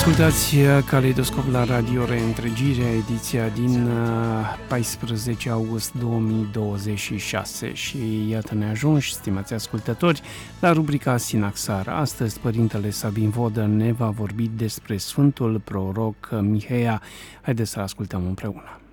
Ascultați Caleidoscop la Radio Reîntregirea, ediția din 14 august 2026 și iată ne ajungi, stimați ascultători, la rubrica Sinaxar. Astăzi Părintele Sabin Vodă ne va vorbi despre Sfântul Proroc Miheia. Haideți să ascultăm împreună.